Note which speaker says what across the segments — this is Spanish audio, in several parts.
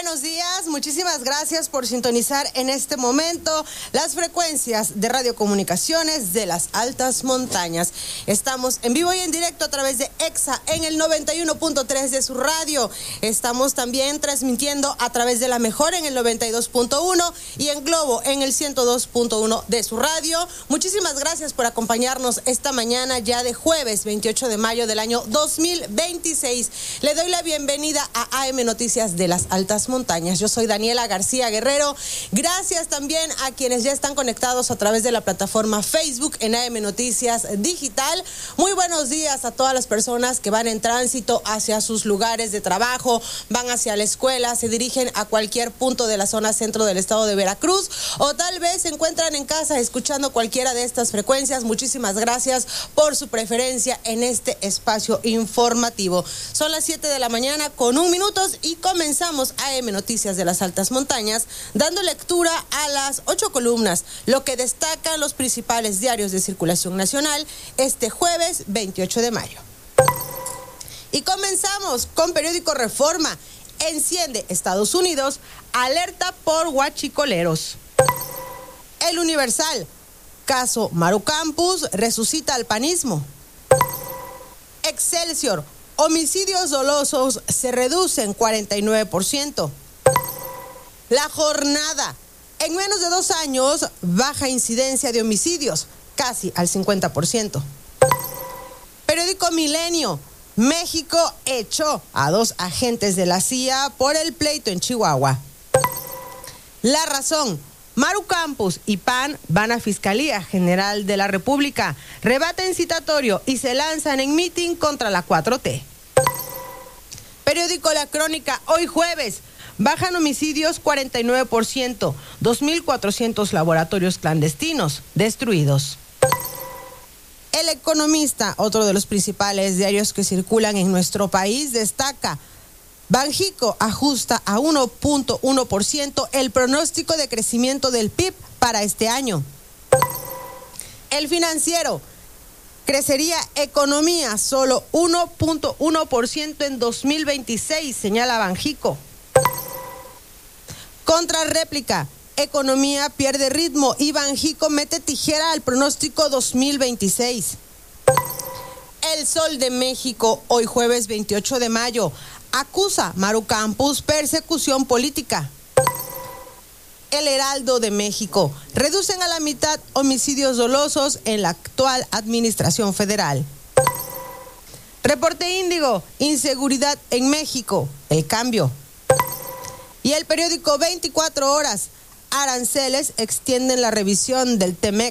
Speaker 1: buenos días, muchísimas gracias por sintonizar en este momento las frecuencias de radiocomunicaciones de las altas montañas. Estamos en vivo y en directo a través de EXA en el 91.3 de su radio. Estamos también transmitiendo a través de La Mejor en el 92.1 y en Globo en el 102.1 de su radio. Muchísimas gracias por acompañarnos esta mañana ya de jueves 28 de mayo del año 2026. Le doy la bienvenida a AM Noticias de las Altas Montañas. Yo soy Daniela García Guerrero. Gracias también a quienes ya están conectados a través de la plataforma Facebook en AM Noticias Digital. Muy buenos días a todas las personas que van en tránsito hacia sus lugares de trabajo, van hacia la escuela, se dirigen a cualquier punto de la zona centro del estado de Veracruz o tal vez se encuentran en casa escuchando cualquiera de estas frecuencias. Muchísimas gracias por su preferencia en este espacio informativo. Son las 7 de la mañana con 1 minuto y comenzamos AM Noticias de las Altas Montañas dando lectura a las 8 columnas, lo que destacan los principales diarios de circulación nacional este jueves 28 de mayo. Y comenzamos con periódico Reforma. Enciende Estados Unidos, alerta por huachicoleros. El Universal, caso Maru Campus resucita al panismo. Excelsior, homicidios dolosos se reducen 49%. La Jornada, en menos de 2 años, baja incidencia de homicidios, casi al 50%. Periódico Milenio, México echó a 2 agentes de la CIA por el pleito en Chihuahua. La Razón, Maru Campus y PAN van a Fiscalía General de la República, rebaten citatorio y se lanzan en mitin contra la 4T. Periódico La Crónica, hoy jueves, bajan homicidios 49%, 2.400 laboratorios clandestinos destruidos. El Economista, otro de los principales diarios que circulan en nuestro país, destaca: Banxico ajusta a 1.1% el pronóstico de crecimiento del PIB para este año. El Financiero, crecería economía solo 1.1% en 2026, señala Banxico. Contrarréplica, economía pierde ritmo y Banxico mete tijera al pronóstico 2026. El Sol de México, hoy jueves 28 de mayo, acusa Maru Campus persecución política. El Heraldo de México, reducen a la mitad homicidios dolosos en la actual administración federal. Reporte Índigo, inseguridad en México, el cambio. Y el periódico 24 Horas, aranceles extienden la revisión del TEMEC.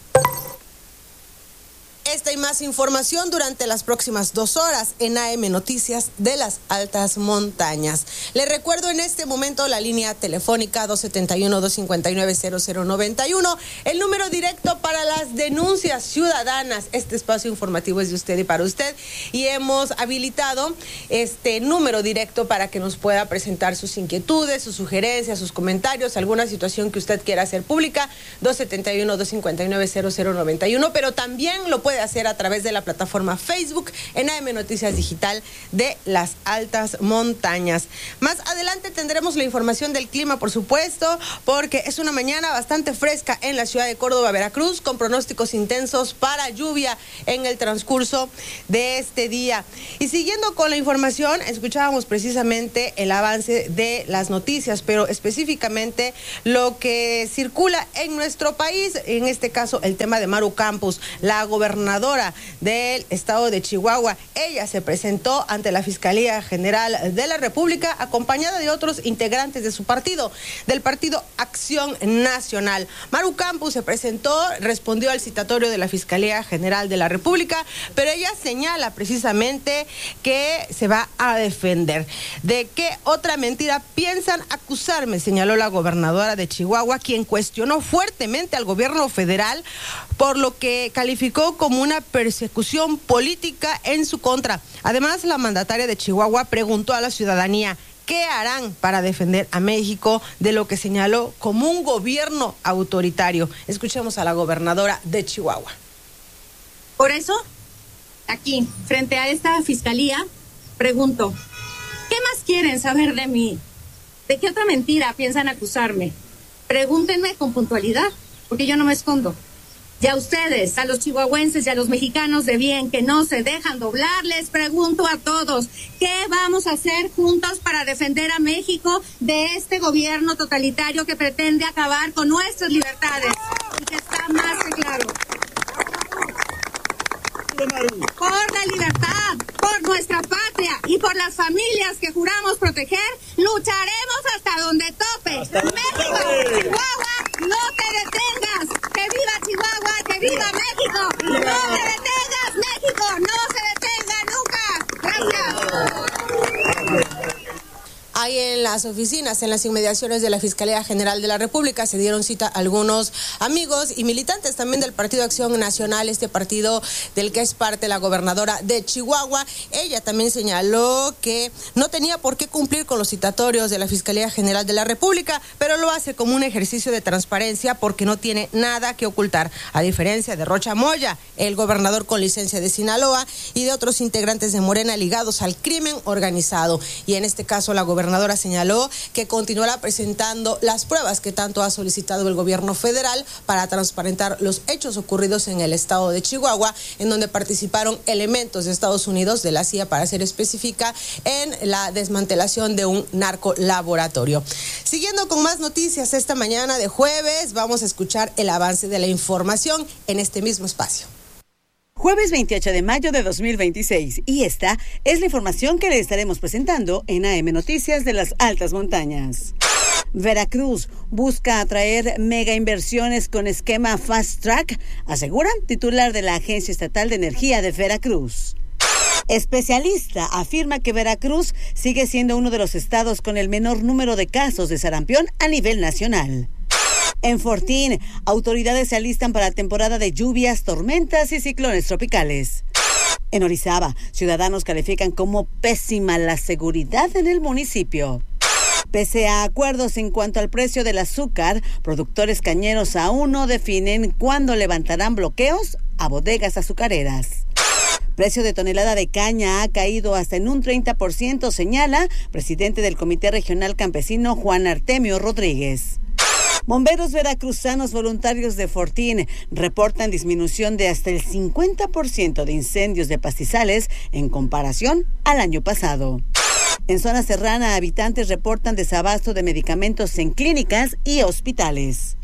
Speaker 1: Esta y más información durante las próximas 2 horas en AM Noticias de las Altas Montañas. Le recuerdo en este momento la línea telefónica 271-259-0091, el número directo para las denuncias ciudadanas. Este espacio informativo es de usted y para usted y hemos habilitado este número directo para que nos pueda presentar sus inquietudes, sus sugerencias, sus comentarios, alguna situación que usted quiera hacer pública, 271-259-0091, pero también lo puede hacer a través de la plataforma Facebook en AM Noticias Digital de las Altas Montañas. Más adelante tendremos la información del clima, por supuesto, porque es una mañana bastante fresca en la ciudad de Córdoba, Veracruz, con pronósticos intensos para lluvia en el transcurso de este día. Y siguiendo con la información, escuchábamos precisamente el avance de las noticias, pero específicamente lo que circula en nuestro país, en este caso el tema de Maru Campus, la gobernadora del estado de Chihuahua. Ella se presentó ante la Fiscalía General de la República acompañada de otros integrantes de su partido, del Partido Acción Nacional. Maru Campus se presentó, respondió al citatorio de la Fiscalía General de la República, pero ella señala precisamente que se va a defender. ¿De qué otra mentira piensan acusarme?, señaló la gobernadora de Chihuahua, quien cuestionó fuertemente al gobierno federal por lo que calificó como una persecución política en su contra. Además, la mandataria de Chihuahua preguntó a la ciudadanía qué harán para defender a México de lo que señaló como un gobierno autoritario. Escuchemos a la gobernadora de Chihuahua.
Speaker 2: Por eso, aquí, frente a esta fiscalía, pregunto, ¿qué más quieren saber de mí? ¿De qué otra mentira piensan acusarme? Pregúntenme con puntualidad, porque yo no me escondo. Y a ustedes, a los chihuahuenses y a los mexicanos de bien que no se dejan doblar, les pregunto a todos, ¿qué vamos a hacer juntos para defender a México de este gobierno totalitario que pretende acabar con nuestras libertades? Y que está más que claro. Por la libertad, por nuestra patria y por las familias que juramos proteger, lucharemos hasta donde tope. México, Chihuahua, no te detengas. ¡Que viva Chihuahua, que viva México! ¡No te detengas, México! ¡No se detenga nunca! ¡Gracias!
Speaker 1: Ahí en las oficinas, en las inmediaciones de la Fiscalía General de la República, se dieron cita algunos amigos y militantes también del Partido Acción Nacional, este partido del que es parte la gobernadora de Chihuahua. Ella también señaló que no tenía por qué cumplir con los citatorios de la Fiscalía General de la República, pero lo hace como un ejercicio de transparencia porque no tiene nada que ocultar, a diferencia de Rocha Moya, el gobernador con licencia de Sinaloa, y de otros integrantes de Morena ligados al crimen organizado. Y en este caso la gobernadora señaló que continuará presentando las pruebas que tanto ha solicitado el gobierno federal para transparentar los hechos ocurridos en el estado de Chihuahua, en donde participaron elementos de Estados Unidos, de la CIA para ser específica, en la desmantelación de un narcolaboratorio. Siguiendo con más noticias esta mañana de jueves, vamos a escuchar el avance de la información en este mismo espacio.
Speaker 3: Jueves 28 de mayo de 2026, y esta es la información que le estaremos presentando en AM Noticias de las Altas Montañas. Veracruz busca atraer mega inversiones con esquema Fast Track, asegura titular de la Agencia Estatal de Energía de Veracruz. Especialista afirma que Veracruz sigue siendo uno de los estados con el menor número de casos de sarampión a nivel nacional. En Fortín, autoridades se alistan para la temporada de lluvias, tormentas y ciclones tropicales. En Orizaba, ciudadanos califican como pésima la seguridad en el municipio. Pese a acuerdos en cuanto al precio del azúcar, productores cañeros aún no definen cuándo levantarán bloqueos a bodegas azucareras. Precio de tonelada de caña ha caído hasta en un 30%, señala presidente del Comité Regional Campesino Juan Artemio Rodríguez. Bomberos veracruzanos voluntarios de Fortín reportan disminución de hasta el 50% de incendios de pastizales en comparación al año pasado. En zona serrana, habitantes reportan desabasto de medicamentos en clínicas y hospitales.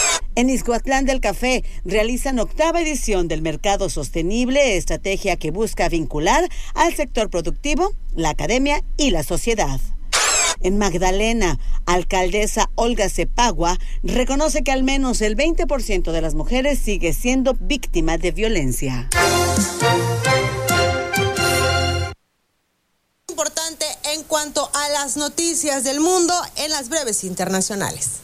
Speaker 3: En Ixhuatlán del Café realizan 8ª edición del Mercado Sostenible, estrategia que busca vincular al sector productivo, la academia y la sociedad. En Magdalena, alcaldesa Olga Cepagua reconoce que al menos el 20% de las mujeres sigue siendo víctima de violencia.
Speaker 1: Importante en cuanto a las noticias del mundo en las breves internacionales.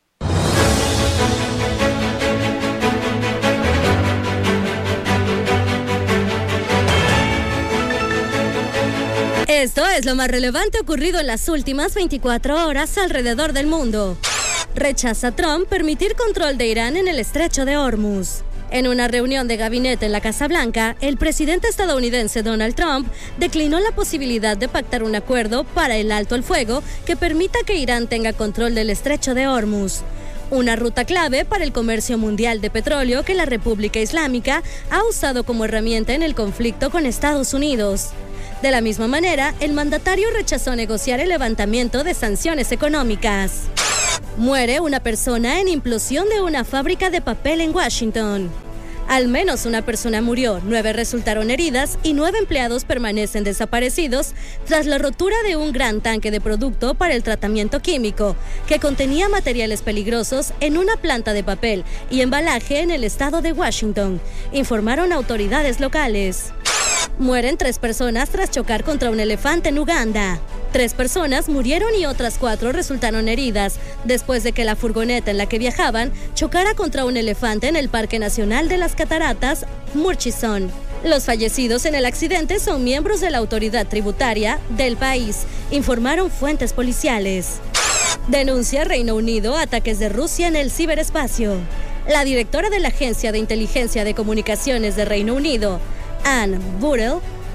Speaker 4: Esto es lo más relevante ocurrido en las últimas 24 horas alrededor del mundo. Rechaza Trump permitir control de Irán en el estrecho de Hormuz. En una reunión de gabinete en la Casa Blanca, el presidente estadounidense Donald Trump declinó la posibilidad de pactar un acuerdo para el alto el fuego que permita que Irán tenga control del estrecho de Hormuz, una ruta clave para el comercio mundial de petróleo que la República Islámica ha usado como herramienta en el conflicto con Estados Unidos. De la misma manera, el mandatario rechazó negociar el levantamiento de sanciones económicas. Muere una persona en implosión de una fábrica de papel en Washington. Al menos una persona murió, 9 resultaron heridas y 9 empleados permanecen desaparecidos tras la rotura de un gran tanque de producto para el tratamiento químico que contenía materiales peligrosos en una planta de papel y embalaje en el estado de Washington, informaron autoridades locales. Mueren 3 personas tras chocar contra un elefante en Uganda. 3 personas murieron y otras 4 resultaron heridas después de que la furgoneta en la que viajaban chocara contra un elefante en el Parque Nacional de las Cataratas, Murchison. Los fallecidos en el accidente son miembros de la autoridad tributaria del país, informaron fuentes policiales. Denuncia Reino Unido ataques de Rusia en el ciberespacio. La directora de la Agencia de Inteligencia de Comunicaciones de Reino Unido, Anne Burrell,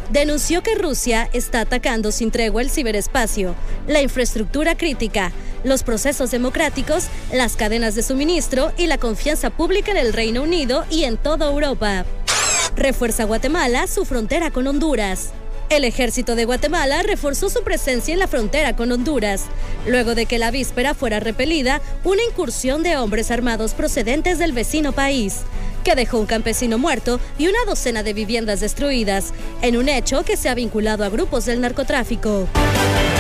Speaker 4: denunció que Rusia está atacando sin tregua el ciberespacio, la infraestructura crítica, los procesos democráticos, las cadenas de suministro y la confianza pública en el Reino Unido y en toda Europa. Refuerza Guatemala su frontera con Honduras. El ejército de Guatemala reforzó su presencia en la frontera con Honduras, luego de que la víspera fuera repelida una incursión de hombres armados procedentes del vecino país, que dejó un campesino muerto y una docena de viviendas destruidas, en un hecho que se ha vinculado a grupos del narcotráfico.